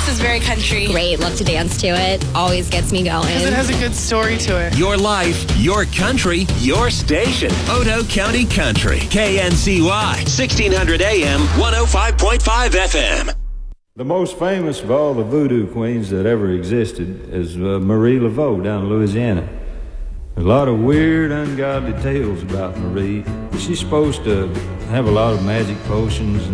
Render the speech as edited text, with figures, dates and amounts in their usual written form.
is very country. Great, love to dance to it. Always gets me going. Because it has a good story to it. Your life, your country, your station. Otoe County Country. KNCY. 1600 AM, 105.5 FM. The most famous of all the voodoo queens that ever existed is Marie Laveau down in Louisiana. There's a lot of weird, ungodly tales about Marie. She's supposed to have a lot of magic potions